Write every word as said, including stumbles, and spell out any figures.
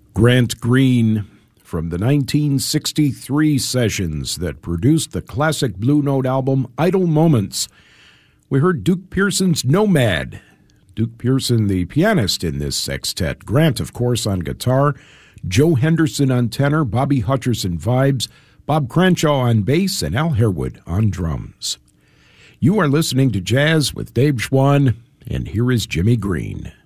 Grant Green from the nineteen sixty-three sessions that produced the classic Blue Note album Idle Moments. We heard Duke Pearson's Nomad. Duke Pearson, the pianist in this sextet. Grant, of course, on guitar. Joe Henderson on tenor. Bobby Hutcherson vibes. Bob Cranshaw on bass. And Al Harewood on drums. You are listening to Jazz with Dave Schwann, and here is Jimmy Green.